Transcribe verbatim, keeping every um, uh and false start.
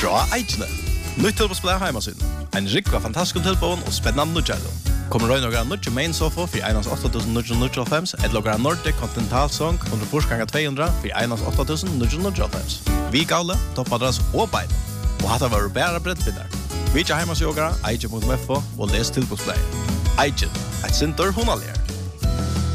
Fra Eichne. Nytt tilbosplay heimasiden. En rikva fantastisk tilbån og spennende nødgjælder. Kommer røy noen nødgjør main sofa for einans åtta tusen nio hundre nittiofem, et logra Nordic Continental Song hundre fors ganger to hundre for einans åtta tusen nio hundre nittiofem. Vi gavle, toppadras og bein. Og hatt var bæra brettbindar. Vi ikke heimasjogara, eige punkt f o og les tilbosplay. Eige, et sinter hunalier.